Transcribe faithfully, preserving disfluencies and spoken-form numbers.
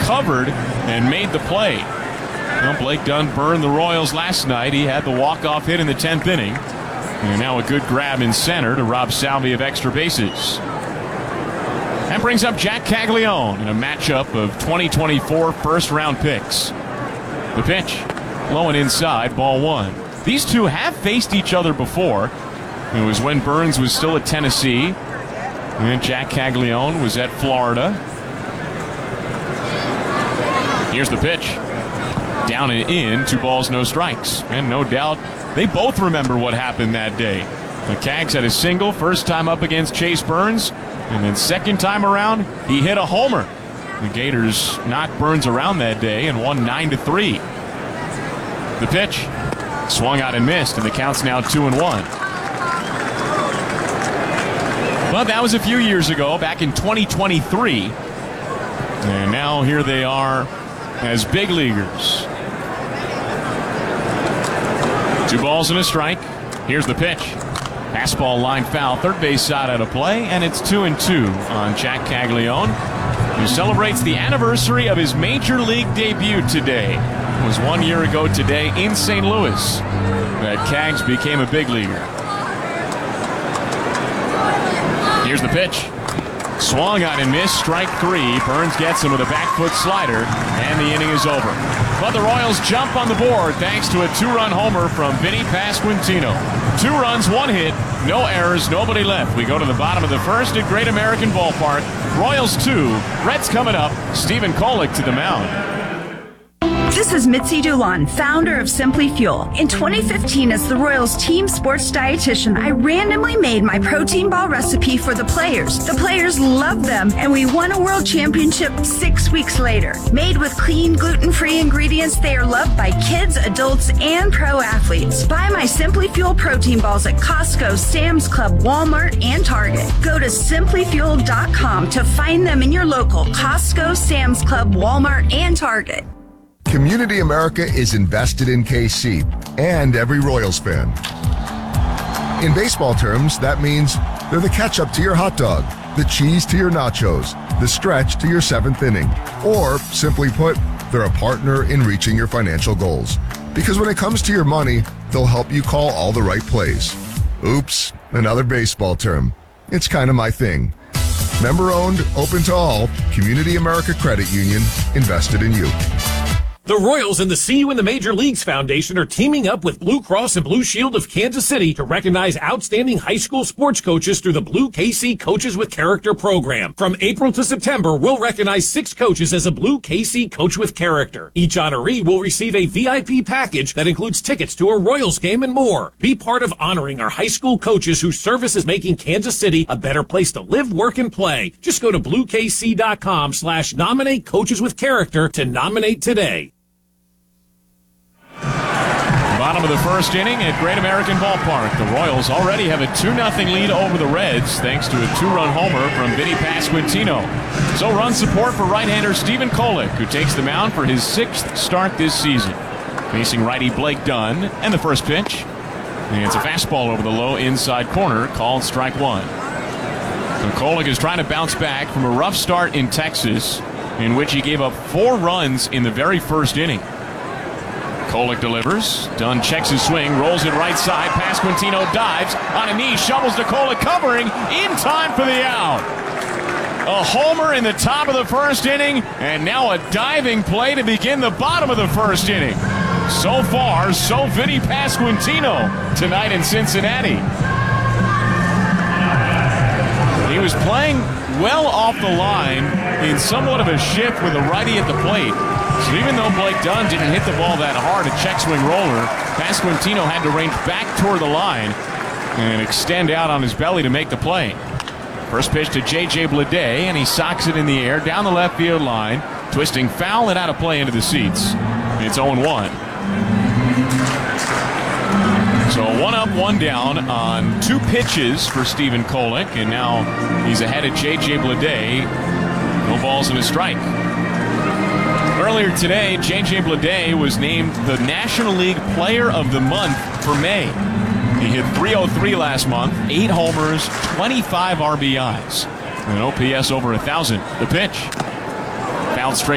covered and made the play. Well, Blake Dunn burned the Royals last night. He had the walk-off hit in the tenth inning. And now a good grab in center to rob Salvi of extra bases. That brings up Jack Caglione in a matchup of twenty twenty-four first-round picks. The pitch, low and inside, ball one. These two have faced each other before. It was when Burns was still at Tennessee, and Jack Caglione was at Florida. Here's the pitch. Down and in, two balls, no strikes. And no doubt, they both remember what happened that day. The Cags had a single, first time up against Chase Burns, and then second time around, he hit a homer. The Gators knocked Burns around that day and won nine to three. The pitch, swung out and missed, and the count's now two and one. But that was a few years ago, back in twenty twenty-three. And now here they are as big leaguers. Two balls and a strike. Here's the pitch. Fastball line foul, third base side out of play, and it's two and two on Jack Caglione, who celebrates the anniversary of his major league debut today. It was one year ago today in Saint Louis that Cags became a big leaguer. Here's the pitch. Swung on and missed, strike three. Burns gets him with a back foot slider, and the inning is over. But the Royals jump on the board thanks to a two-run homer from Vinny Pasquantino. Two runs, one hit, no errors, nobody left. We go to the bottom of the first at Great American Ballpark. Royals two, Reds coming up. Stephen Kolek to the mound. This is Mitzi Dulon, founder of Simply Fuel. In twenty fifteen, as the Royals team sports dietitian, I randomly made my protein ball recipe for the players. The players loved them, and we won a world championship six weeks later. Made with clean, gluten-free ingredients, they are loved by kids, adults, and pro athletes. Buy my Simply Fuel protein balls at Costco, Sam's Club, Walmart, and Target. Go to simply fuel dot com to find them in your local Costco, Sam's Club, Walmart, and Target. Community America is invested in K C and every Royals fan. In baseball terms, that means they're the ketchup to your hot dog, the cheese to your nachos, the stretch to your seventh inning. Or, simply put, they're a partner in reaching your financial goals. Because when it comes to your money, they'll help you call all the right plays. Oops, another baseball term. It's kind of my thing. Member-owned, open to all, Community America Credit Union, invested in you. The Royals and the See You in the Major Leagues Foundation are teaming up with Blue Cross and Blue Shield of Kansas City to recognize outstanding high school sports coaches through the Blue K C Coaches with Character program. From April to September, we'll recognize six coaches as a Blue K C Coach with Character. Each honoree will receive a V I P package that includes tickets to a Royals game and more. Be part of honoring our high school coaches whose service is making Kansas City a better place to live, work, and play. Just go to blue k c dot com slash nominate coaches with character to nominate today. Bottom of the first inning at Great American Ballpark. The Royals already have a two nothing lead over the Reds thanks to a two-run homer from Vinny Pasquantino. So run support for right-hander Stephen Kolek, who takes the mound for his sixth start this season. Facing righty Blake Dunn, and the first pitch. And it's a fastball over the low inside corner, called strike one. So Kolek is trying to bounce back from a rough start in Texas, in which he gave up four runs in the very first inning. Kolek delivers. Dunn checks his swing, rolls it right side. Pasquantino dives on a knee, shovels to Kolek, covering in time for the out. A homer in the top of the first inning, and now a diving play to begin the bottom of the first inning. So far, so Vinny Pasquantino tonight in Cincinnati. He was playing well off the line in somewhat of a shift with a righty at the plate. So even though Blake Dunn didn't hit the ball that hard, a check swing roller, Pasquantino had to range back toward the line and extend out on his belly to make the play. First pitch to J J Bleday, and he socks it in the air down the left field line, twisting foul and out of play into the seats. It's oh one. So one up, one down on two pitches for Stephen Kolek, and now he's ahead of J J Bleday. No balls and a strike. Earlier today, J J Bleday was named the National League Player of the Month for May. He hit three oh three last month, eight homers, twenty-five R B Is, and an O P S over one thousand. The pitch. Fouled straight.